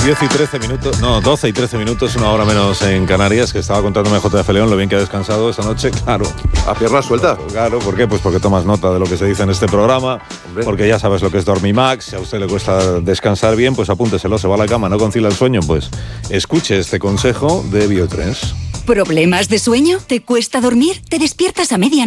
10 y 13 minutos, no, 12 y 13 minutos, una hora menos en Canarias, que estaba contándome JF León lo bien que ha descansado esta noche, claro. ¿A pierna suelta? Claro, ¿por qué? Pues porque tomas nota de lo que se dice en este programa, hombre, porque ya sabes lo que es Dormimax, si a usted le cuesta descansar bien, pues apúnteselo, se va a la cama, no concilia el sueño, pues escuche este consejo de Biotrens. ¿Problemas de sueño? ¿Te cuesta dormir? ¿Te despiertas a medianoche?